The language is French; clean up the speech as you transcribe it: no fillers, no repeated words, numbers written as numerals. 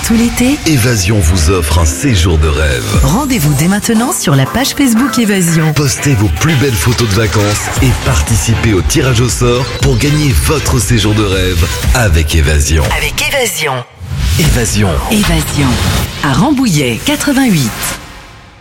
tout l'été, Évasion vous offre un séjour de rêve. rendez-vous dès maintenant sur la page Facebook Évasion. Postez vos plus belles photos de vacances et participez au tirage au sort pour gagner votre séjour de rêve avec Évasion. Avec Évasion. Évasion. Évasion. À Rambouillet, 88.